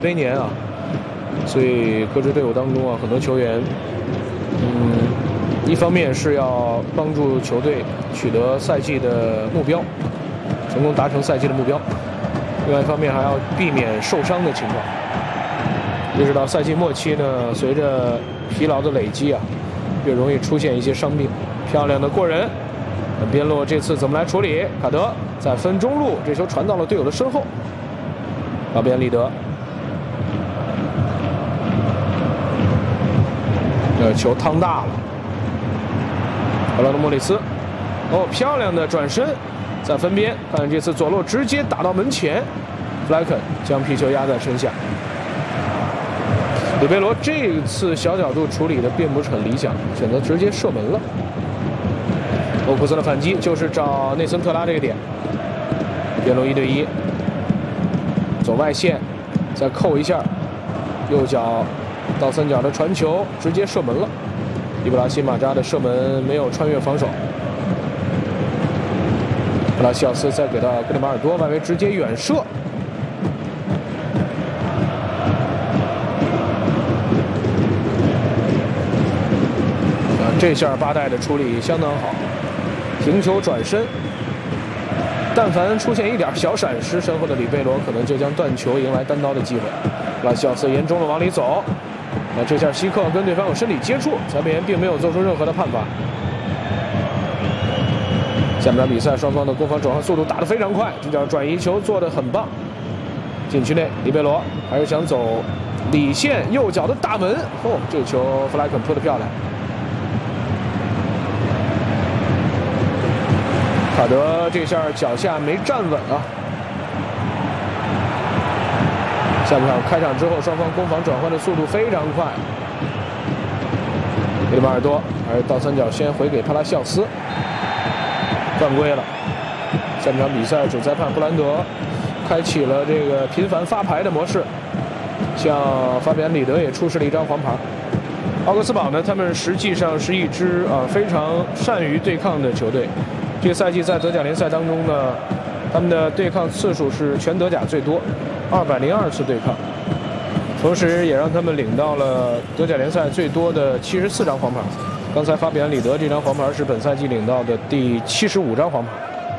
杯年啊，所以各支队伍当中啊，很多球员，一方面是要帮助球队取得赛季的目标，成功达成赛季的目标；另外一方面还要避免受伤的情况。一直到赛季末期呢，随着疲劳的累积啊，越容易出现一些伤病。漂亮的过人，边路这次怎么来处理？卡德在分中路，这球传到了队友的身后，到边里德。 球趟大了，荷兰的莫里斯，哦，漂亮的转身，在分边，看这次左路直接打到门前，弗莱肯将皮球压在身下。里贝罗这次小角度处理的并不是很理想，选择直接射门了。欧库森的反击就是找内森特拉这个点，边路1对1，走外线，再扣一下，右脚。 倒三角的传球直接射门了，伊布拉辛马扎的射门没有穿越防守，布拉西奥斯再给到格里马尔多外围直接远射，这下巴代的处理相当好，停球转身，但凡出现一点小闪失，身后的里贝罗可能就将断球迎来单刀的机会。布拉西奥斯沿中路往里走。 那这下希克跟对方有身体接触，裁判员并没有做出任何的判罚。下半场比赛，双方的攻防转换速度打得非常快，这脚转移球做得很棒。禁区内，里贝罗还是想走里线，右脚的大门。哦，这球弗莱肯扑得漂亮。卡德这下脚下没站稳啊。 下半场开场之后，双方攻防转换的速度非常快。格里马尔多还是倒三角先回给帕拉西奥斯，犯规了。下半场比赛，主裁判布兰德开启了这个频繁发牌的模式，像法比安里德也出示了一张黄牌。奥格斯堡呢，他们实际上是一支非常善于对抗的球队。这个赛季在德甲联赛当中呢，他们的对抗次数是全德甲最多。 202次对抗，同时也让他们领到了德甲联赛最多的74张黄牌。刚才法比安里德这张黄牌是本赛季领到的第75张黄牌。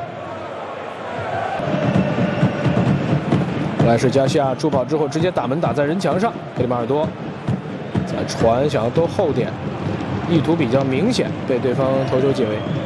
莱什加西亚助跑之后直接打门打在人墙上，格里马尔多再传想要兜后点，意图比较明显，被对方头球解围。